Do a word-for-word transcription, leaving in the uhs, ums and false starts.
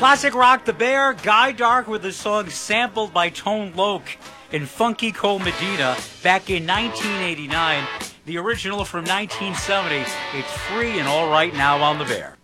Classic rock, The Bear, Guy Dark with a song sampled by Tone Loc and Funky Cole Medina back in nineteen eighty-nine. The original from nineteen seventy. It's free and all right now on The Bear.